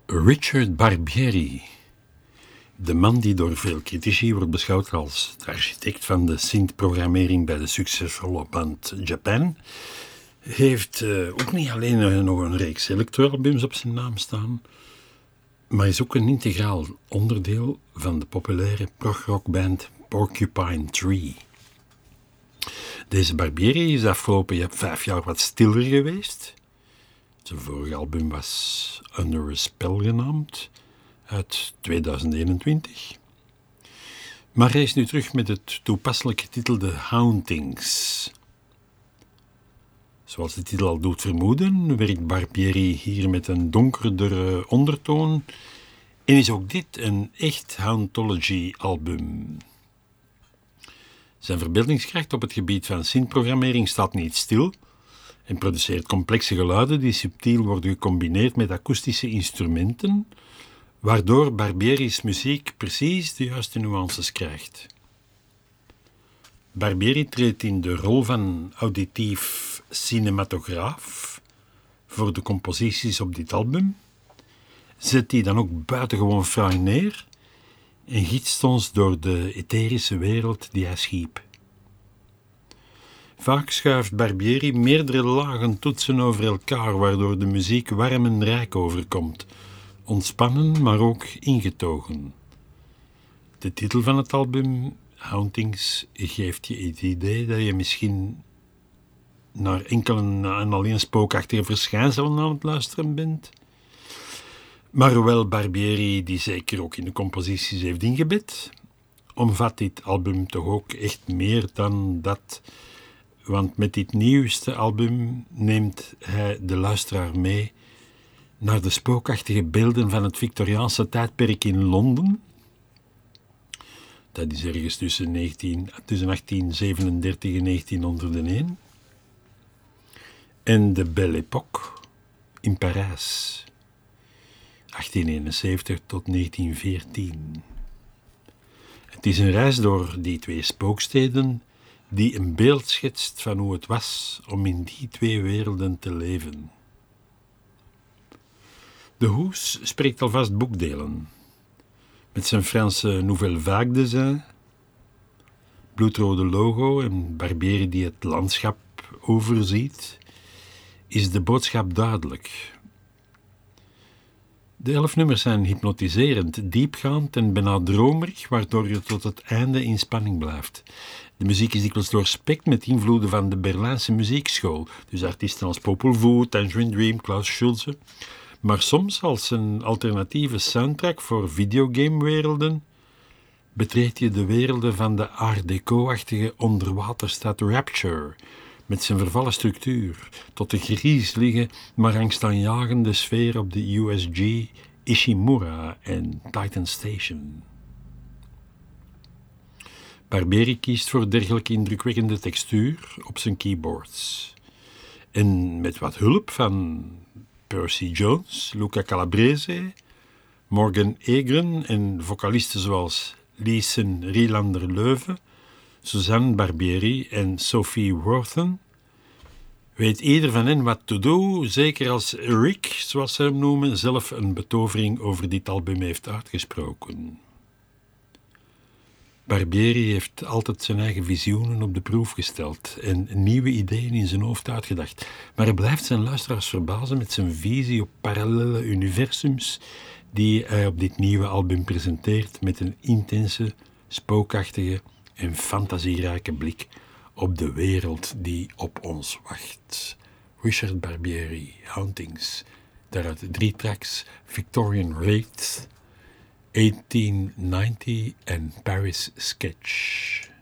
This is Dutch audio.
Richard Barbieri, de man die door veel critici wordt beschouwd als de architect van de synth-programmering bij de succesvolle band Japan, heeft ook niet alleen nog een reeks electroalbums op zijn naam staan, maar is ook een integraal onderdeel van de populaire progrockband Porcupine Tree. Deze Barbieri is de afgelopen 5 jaar wat stiller geweest. Zijn vorige album was Under a Spell genaamd, uit 2021. Maar hij is nu terug met het toepasselijk getitelde Hauntings. Zoals de titel al doet vermoeden, werkt Barbieri hier met een donkerdere ondertoon en is ook dit een echt Hauntology-album. Zijn verbeeldingskracht op het gebied van synthprogrammering staat niet stil en produceert complexe geluiden die subtiel worden gecombineerd met akoestische instrumenten, waardoor Barbieri's muziek precies de juiste nuances krijgt. Barbieri treedt in de rol van auditief cinematograaf voor de composities op dit album, zet die dan ook buitengewoon fraai neer en gidst ons door de etherische wereld die hij schiep. Vaak schuift Barbieri meerdere lagen toetsen over elkaar, waardoor de muziek warm en rijk overkomt, ontspannen, maar ook ingetogen. De titel van het album, Hauntings, geeft je het idee dat je misschien naar enkele en alleen spookachtige verschijnselen aan het luisteren bent. Maar hoewel Barbieri die zeker ook in de composities heeft ingebed, omvat dit album toch ook echt meer dan dat. Want met dit nieuwste album neemt hij de luisteraar mee naar de spookachtige beelden van het Victoriaanse tijdperk in Londen. Dat is ergens tussen 1837 en 1901. En de Belle Époque in Parijs, 1871 tot 1914. Het is een reis door die twee spooksteden die een beeld schetst van hoe het was om in die twee werelden te leven. De hoes spreekt alvast boekdelen. Met zijn Franse Nouvelle Vague design, bloedrode logo en Barbieri die het landschap overziet, is de boodschap duidelijk. De 11 nummers zijn hypnotiserend, diepgaand en bijna dromerig, waardoor je tot het einde in spanning blijft. De muziek is dikwijls doorspekt met invloeden van de Berlijnse muziekschool, dus artiesten als Popol Vuh, Tangerine Dream, Klaus Schulze, maar soms als een alternatieve soundtrack voor videogamewerelden betreed je de werelden van de Art Deco-achtige onderwaterstad Rapture, met zijn vervallen structuur, tot de griezelige, maar angstaanjagende sfeer op de USG Ishimura en Titan Station. Barbieri kiest voor dergelijke indrukwekkende textuur op zijn keyboards. En met wat hulp van Percy Jones, Luca Calabrese, Morgan Egren en vocalisten zoals Liesen Rielander-Leuven, Suzanne Barbieri en Sophie Worthen, weet ieder van hen wat te doen, zeker als Rick, zoals ze hem noemen, zelf een betovering over dit album heeft uitgesproken. Barbieri heeft altijd zijn eigen visioenen op de proef gesteld en nieuwe ideeën in zijn hoofd uitgedacht, maar hij blijft zijn luisteraars verbazen met zijn visie op parallele universums die hij op dit nieuwe album presenteert met een intense, spookachtige en fantasierijke blik op de wereld die op ons wacht. Richard Barbieri, Hauntings, daaruit 3 tracks, Victorian Wraiths, 1890 en Paris Sketch.